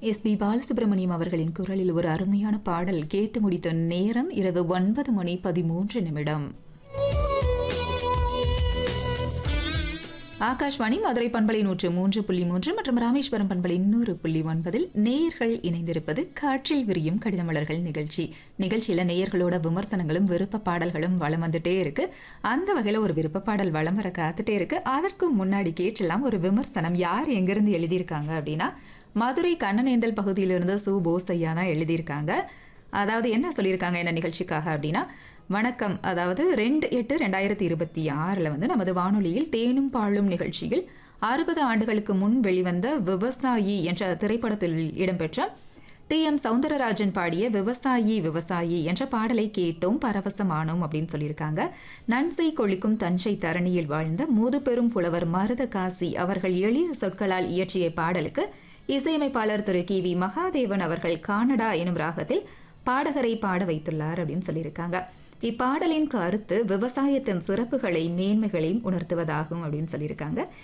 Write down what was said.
S P. Balasubramaniam அவர்களின் குரலில் ஒரு அருமையான பாடல் கேட்டு முடித்த நேரம் இரவு 9:13 ஆகாஷ்வாணி மதுரை பண்பலை 103.3 மற்றும் ராமேஸ்வரம் பண்பலை 100.9 நேயர்கள் இணைந்திருப்பது காற்றில் விரியும் கடிதமலர்கள் நிகழ்ச்சியில நேயர்களோட விமர்சனங்களும் விருப்ப பாடல்களும் வளம் வந்துட்டே இருக்கு. அந்த வகையில ஒரு விருப்ப பாடல் வளம் வர காத்துட்டே இருக்கு. அதற்கு முன்னாடி கேட்டலாம் ஒரு விமர்சனம் யார் எங்கிருந்து எழுதியிருக்காங்க அப்படின்னா, மதுரை கண்ணனேந்தல் பகுதியிலிருந்து சு போசையா தான் எழுதியிருக்காங்க. அதாவது என்ன சொல்லியிருக்காங்க என்ன நிகழ்ச்சிக்காக அப்படின்னா, வணக்கம். அதாவது 2/8/2026 நமது வானொலியில் தேனும் பாலும் நிகழ்ச்சியில் 60 ஆண்டுகளுக்கு முன் வெளிவந்த விவசாயி என்ற திரைப்படத்தில் இடம்பெற்ற டி.எம். சௌந்தரராஜன் பாடிய விவசாயி என்ற பாடலை கேட்டோம், பரவசமானோம் அப்படின்னு சொல்லியிருக்காங்க. நன்சை கொளிக்கும் தஞ்சை தரணியில் வாழ்ந்த முதுபெரும் புலவர் மருதகாசி அவர்கள் எளிய சொற்களால் இயற்றிய பாடலுக்கு இசையமைப்பாளர் திரு கி.வி. மகாதேவன் அவர்கள் கானடா எனும் ராகத்தில் பாடகரை பாட வைத்துள்ளார் அப்படின்னு சொல்லியிருக்காங்க. இப்பாடலின் கருத்து விவசாயத்தின் சிறப்புகளை மேன்மைகளையும் உணர்த்துவதாகும் அப்படின்னு சொல்லியிருக்காங்க.